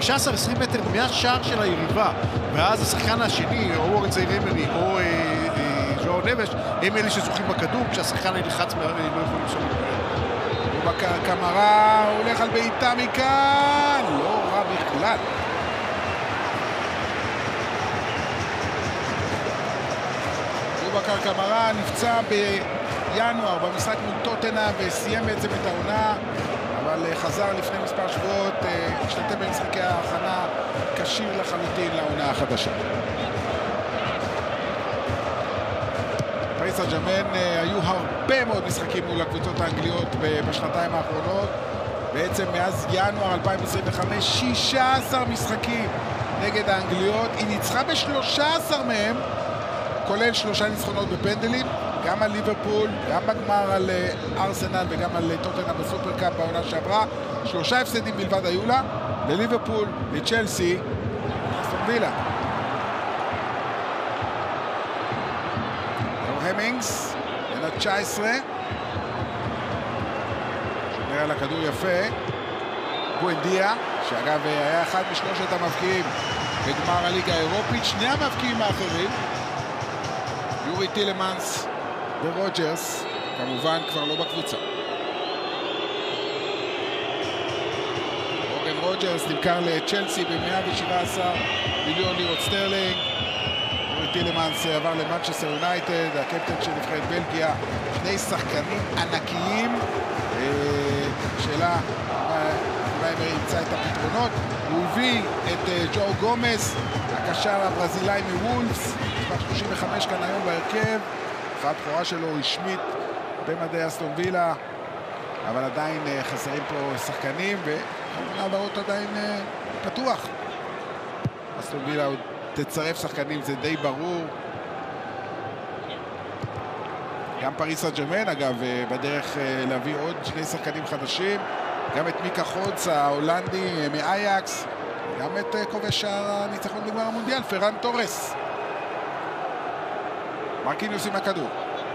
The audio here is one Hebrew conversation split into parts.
15-20 מטר מהשער של היריבה, ואז השחקן השני, או אורן זעיר אמרי, או ז'ואר נבש, הם אלה שזוכים בכדור, כשהשחקן נלחץ לא יכולים לשמור לדבר. בובקר קמרה הולך על בעיטה מכאן, לא רע בכלל. בובקר קמרה נפצע בינואר במשחק מול טוטנהאם וסיים בעצם את העונה, אבל חזר לפני מספר שבועות, השתתף במשחקי ההכנה, כשיר לחלוטין לעונה החדשה. פריס סן ז'רמן היו הרבה מאוד משחקים מול הקבוצות האנגליות בשנתיים האחרונות. בעצם מאז ינואר 2025 16 משחקים נגד האנגליות. היא ניצחה ב13 מהם, כולל 3 ניצחונות בפנדלים, גם על ליברפול, גם בגמר על ארסנל וגם על טוטנהאם בסופרקאפ בעונה שעברה. 3 הפסדים בלבד היו לה, לליברפול, לצ'לסי, אסטון וילה. המינגס, בן ה-19, שומר על הכדור יפה. בואנדיה, שאגב היה אחד משלושת המבקיעים בגמר הליגה האירופית. שני המבקיעים האחרים, יורי טילמנס ורוג'רס, כמובן כבר לא בקבוצה. מורגן רוג'רס נמכר לצ'לסי ב-117 מיליון לירות סטרלינג. טילמנס עבר למנצ'סטר יונייטד, הקפטן של נבחרת בלגיה. שני שחקנים ענקיים. שאלה, אולי מרי ימצא את הפתרונות. הוא הביא את ג'ו גומס, הקשר הברזילאי מוולפס, מספר 35 כאן היום בהרכב. הופעת בכורה שלו רשמית במדי אסטון וילה, אבל עדיין חסרים פה שחקנים, והעברות עדיין פתוח. אסטון וילה עוד תצרף שחקנים, זה די ברור. גם פריס סן ז'רמן, אגב, בדרך להביא עוד 2 שחקנים חדשים. גם את מיקה חודס, ההולנדי מאייקס, גם את כובש שער הניצחון בגמר המונדיאל, פרן טורס. מרקיניוס עם הכדור.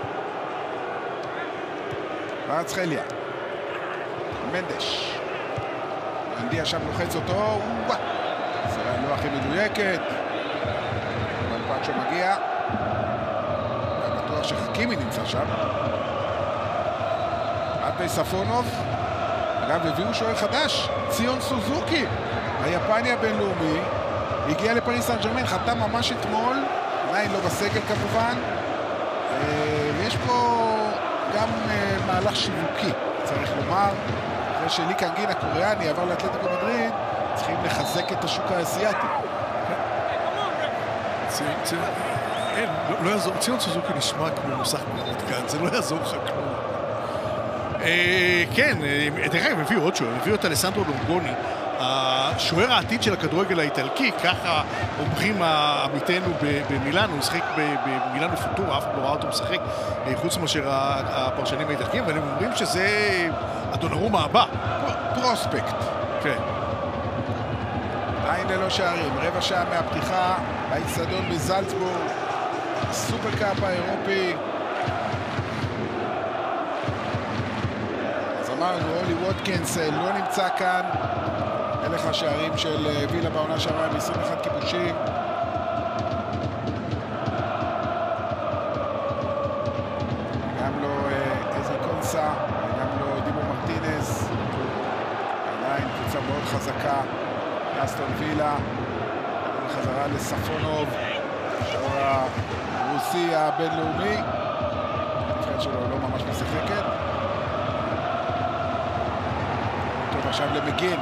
ברצחליה. מנדש. מנדיה שם לוחץ אותו. זה לא הכי מדויקת. פאצ'ו מגיע, בטוח שחכימי נמצא שם. עד ספונוב, אגב הביאו שוער חדש, ציון סוזוקי, היפני הבינלאומי, הגיע לפריס סן ז'רמן, חתם ממש אתמול, עדיין לא בסגל כמובן, ויש פה גם מהלך שיווקי, צריך לומר, אחרי שלי קנגין הקוריאני עבר לאתלטיקו מדריד, צריכים לחזק את השוק האסייתי. לא יעזור, ציון סוזוקי נשמע כמו מוסך ברמת-גן, זה לא יעזור לך כלום. כן, דרך אגב, הם הביאו עוד שוער, הביאו את אלסנדרו לונגוני, השוער העתיד של הכדורגל האיטלקי, ככה אומרים עמיתנו במילאן, הוא משחק במילאן בפוטורה, אף אחד לא ראה אותו משחק, חוץ מאשר הפרשנים האיטלקיים, אבל הם אומרים שזה הדונרומה הבא. פרוספקט. כן. עין ללא שערים, רבע שעה מהפתיחה באיצטדיון בזלצבורג, סופרקאפ האירופי. אז אמרנו, אולי ווטקינס לא נמצא כאן, מלך השערים של וילה בעונה שעברה עם 21 כיבושים. גם לא עזר קונסה, וגם לא דימו מרטינס. עדיין קבוצה מאוד חזקה. אסטון וילה, חזרה לספונוב, שוער הרוסי הבינלאומי, הנבחרת שלו לא ממש משחקת. טוב, עכשיו למגין.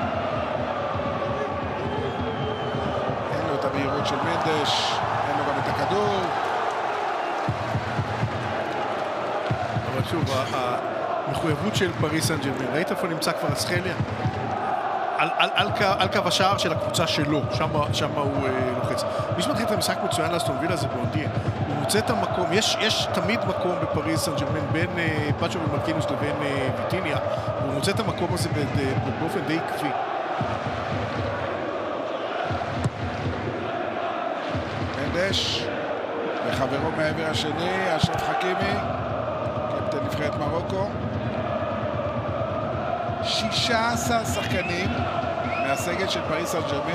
אין לו את המהירות של מנדש, אין לו גם את הכדור. אבל שוב, המחויבות של פריס סן ז'רמן, ראית איפה נמצא כבר אסחליה? על קו השער של הקבוצה שלו, שם הוא לוחץ. מי שמתחיל את המשחק מצוין לאסטון וילה זה בואנדיה. הוא מוצא את המקום, יש תמיד מקום בפריס סן ז'רמן בין פאצ'ו ומרקינוס לבין ויטיניה, והוא מוצא את המקום הזה באופן די עקבי. מנדש, וחברו מהעבר השני, אשרף חכימי, קפטן נבחרת מרוקו. 16 שחקנים מהסגל של פריס סן ז'רמן